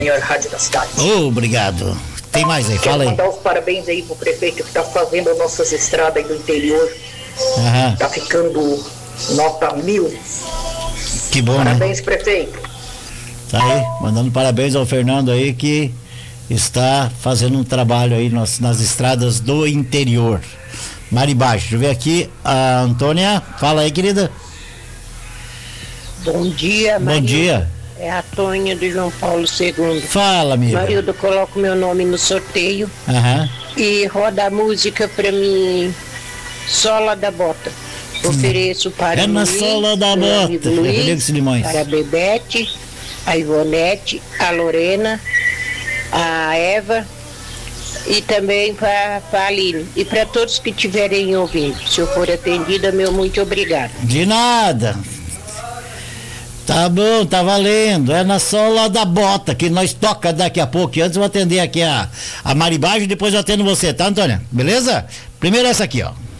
melhor rádio da cidade. Obrigado. Tem mais aí, fala aí. Quero mandar os parabéns aí pro prefeito que tá fazendo nossas estradas aí do interior. Tá ficando nota 1000. Que bom, parabéns, né? Prefeito. Tá aí, mandando parabéns ao Fernando aí, que está fazendo um trabalho aí nas estradas do interior. Maribá, deixa eu ver aqui, a Antônia, fala aí, querida. Bom dia, Bom Marildo. dia. É a Tonha do João Paulo II. Fala, amiga. Marildo, coloco meu nome no sorteio e roda a música pra mim, Sola da Bota. Ofereço para é na Luiz, sola da meu bota, amigo Luiz, para a Bebete, a Ivonete, a Lorena, a Eva e também para a Aline. E para todos que estiverem ouvindo. Se eu for atendida, meu muito obrigado. De nada. Tá bom, tá valendo. É na sola da bota que nós toca daqui a pouco. Antes eu vou atender aqui a Maribá e depois eu atendo você, tá, Antônia? Beleza? Primeiro essa aqui, ó.